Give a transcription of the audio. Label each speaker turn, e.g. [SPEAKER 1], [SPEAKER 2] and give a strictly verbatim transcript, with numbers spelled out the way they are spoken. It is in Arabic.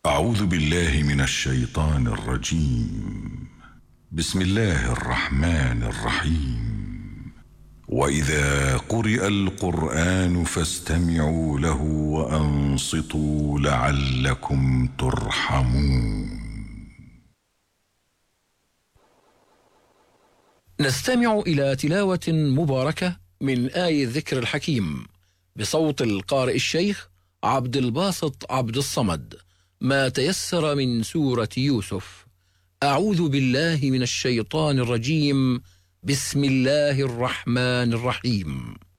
[SPEAKER 1] أعوذ بالله من الشيطان الرجيم. بسم الله الرحمن الرحيم. وإذا قرئ القرآن فاستمعوا له وأنصتوا لعلكم ترحمون.
[SPEAKER 2] نستمع إلى تلاوة مباركة من آية الذكر الحكيم بصوت القارئ الشيخ عبد الباسط عبد الصمد، ما تيسر من سورة يوسف. أعوذ بالله من الشيطان الرجيم. بسم الله الرحمن الرحيم.